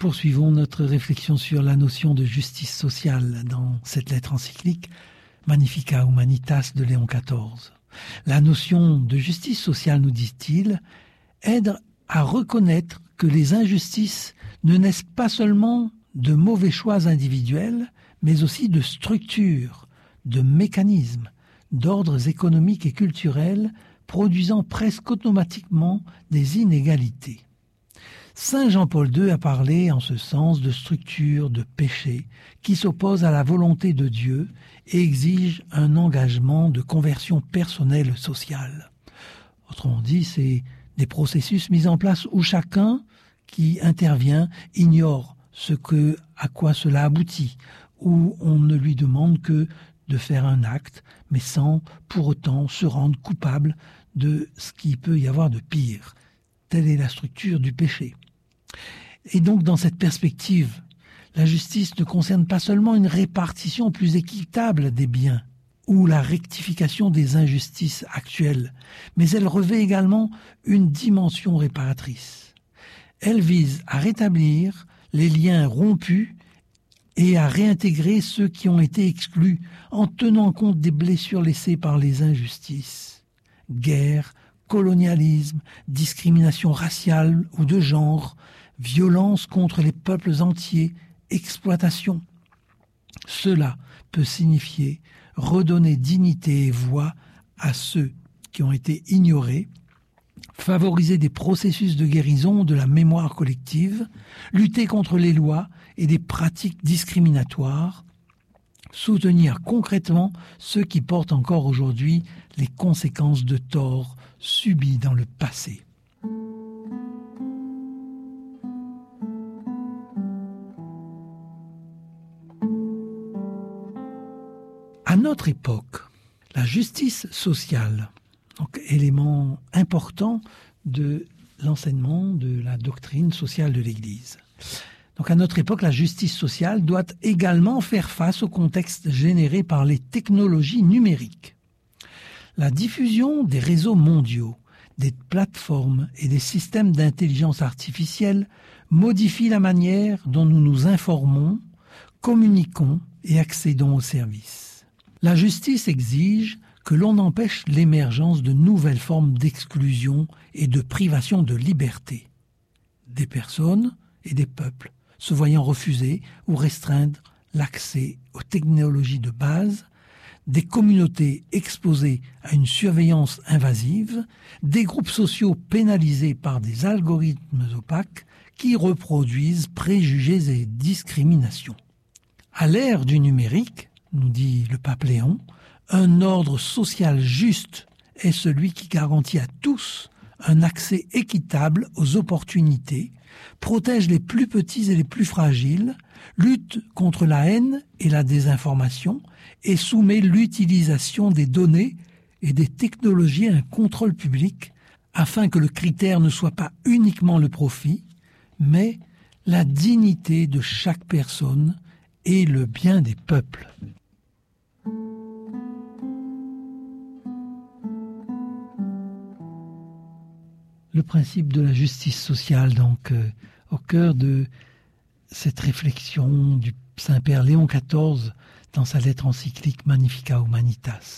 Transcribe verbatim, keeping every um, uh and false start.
Poursuivons notre réflexion sur la notion de justice sociale dans cette lettre encyclique Magnificat Humanitas de Léon quatorze. La notion de justice sociale, nous dit-il, aide à reconnaître que les injustices ne naissent pas seulement de mauvais choix individuels, mais aussi de structures, de mécanismes, d'ordres économiques et culturels produisant presque automatiquement des inégalités. Saint Jean-Paul deux a parlé en ce sens de structures de péché qui s'opposent à la volonté de Dieu et exigent un engagement de conversion personnelle sociale. Autrement dit, c'est des processus mis en place où chacun qui intervient ignore ce que, à quoi cela aboutit, où on ne lui demande que de faire un acte, mais sans pour autant se rendre coupable de ce qu'il peut y avoir de pire. Telle est la structure du péché. Et donc, dans cette perspective, la justice ne concerne pas seulement une répartition plus équitable des biens ou la rectification des injustices actuelles, mais elle revêt également une dimension réparatrice. Elle vise à rétablir les liens rompus et à réintégrer ceux qui ont été exclus en tenant compte des blessures laissées par les injustices. Guerre, colonialisme, discrimination raciale ou de genre, violence contre les peuples entiers, exploitation. Cela peut signifier redonner dignité et voix à ceux qui ont été ignorés, favoriser des processus de guérison de la mémoire collective, lutter contre les lois et des pratiques discriminatoires, soutenir concrètement ceux qui portent encore aujourd'hui les conséquences de torts subis dans le passé. À notre époque, la justice sociale, donc élément important de l'enseignement de la doctrine sociale de l'Église. Donc à notre époque, la justice sociale doit également faire face au contexte généré par les technologies numériques. La diffusion des réseaux mondiaux, des plateformes et des systèmes d'intelligence artificielle modifie la manière dont nous nous informons, communiquons et accédons aux services. La justice exige que l'on empêche l'émergence de nouvelles formes d'exclusion et de privation de liberté des personnes et des peuples, se voyant refuser ou restreindre l'accès aux technologies de base, des communautés exposées à une surveillance invasive, des groupes sociaux pénalisés par des algorithmes opaques qui reproduisent préjugés et discriminations. À l'ère du numérique, nous dit le pape Léon, un ordre social juste est celui qui garantit à tous un accès équitable aux opportunités, protège les plus petits et les plus fragiles, lutte contre la haine et la désinformation et soumet l'utilisation des données et des technologies à un contrôle public afin que le critère ne soit pas uniquement le profit, mais la dignité de chaque personne et le bien des peuples. Le principe de la justice sociale, donc, euh, au cœur de cette réflexion du Saint-Père Léon quatorze dans sa lettre encyclique Magnificat Humanitas.